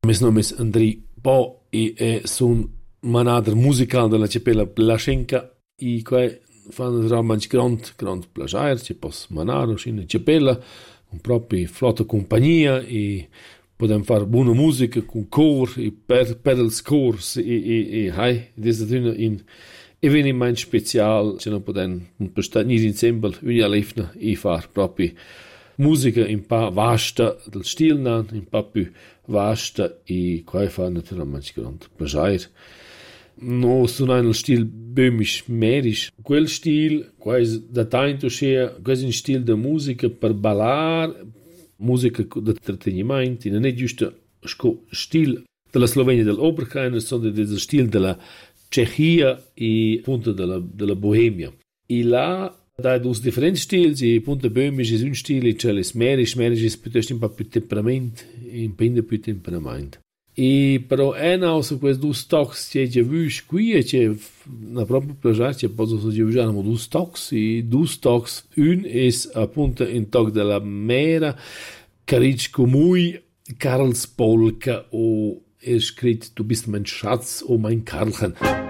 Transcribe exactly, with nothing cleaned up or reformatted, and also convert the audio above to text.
Mes nomes Andrei Bo e eh, sun manader musical della Capella Plaschenka e quai fanno realmente grand, grand plagiare, ci posso manare in Capella, con proprio flotta compagnia e podem fare buona musica con cor e per, per il scors e, e, e hai, questo è un eveniment speciale, ce ne podem stare insieme, una lefna e fare proprio musica un po' vasta del stil, un po' più vasta e quai fa naturalmente grand plagiare. No, sono nel stil böhmisch-mährisch. Quel stil, quasi da tanto c'è, quasi un stil di musica per ballare, musica di intrattenimento, non è giusto stil della Slovenia dell'Oberkreiner, sondern del stil della Cechia e appunto della, della Bohemia. E là, da dos differenti stili, e appunto böhmisch è un stile, cioè l'smährisch, mährisch è piuttosto un po' più temperamento, un po' più temperamento. E però è no, su questi due stocks che c'è visto qui e c'è una propria plagiare, c'è posso dire che abbiamo due stocks e due stocks, un è appunto in tocco della mera Karicko Mui Karlspolka o è scritto du bist mein Schatz o mein Karlchen.